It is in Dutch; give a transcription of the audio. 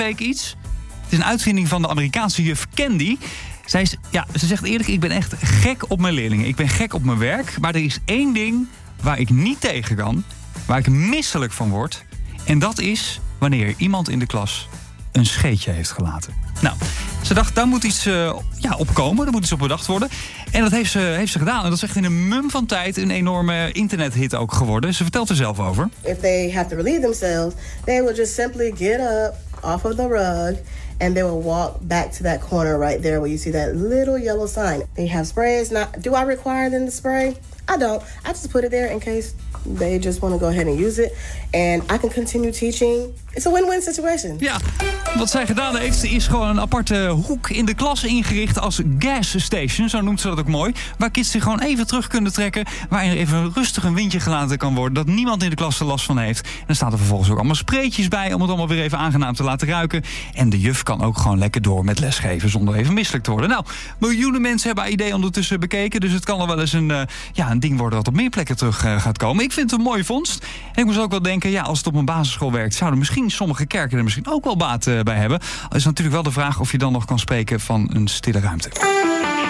spreek iets. Het is een uitvinding van de Amerikaanse juf Candy. Ze zegt eerlijk, ik ben echt gek op mijn leerlingen. Ik ben gek op mijn werk. Maar er is één ding waar ik niet tegen kan. Waar ik misselijk van word. En dat is wanneer iemand in de klas een scheetje heeft gelaten. Nou, ze dacht, daar moet iets opkomen. Er moet iets op bedacht worden. En dat heeft ze gedaan. En dat is echt in een mum van tijd een enorme internethit ook geworden. Ze vertelt er zelf over. If they have to relieve themselves, they will just simply get up off of the rug and they will walk back to that corner right there where you see that little yellow sign. They have sprays. Now, do I require them to spray? I don't. I just put it there in case they just want to go ahead and use it. And I can continue teaching. It's a win-win situation. Ja, wat zij gedaan heeft is gewoon een aparte hoek in de klas ingericht als gas station. Zo noemt ze dat ook mooi. Waar kids zich gewoon even terug kunnen trekken. Waar er even rustig een windje gelaten kan worden. Dat niemand in de klas er last van heeft. En dan staat er vervolgens ook allemaal spreetjes bij. Om het allemaal weer even aangenaam te laten ruiken. En de juf kan ook gewoon lekker door met lesgeven zonder even misselijk te worden. Nou, miljoenen mensen hebben haar idee ondertussen bekeken. Dus het kan nog wel eens een ding worden dat op meer plekken terug gaat komen. Ik vind het een mooie vondst. En ik moest ook wel denken, als het op een basisschool werkt, zouden misschien sommige kerken er misschien ook wel baat bij hebben. Al is natuurlijk wel de vraag of je dan nog kan spreken van een stille ruimte.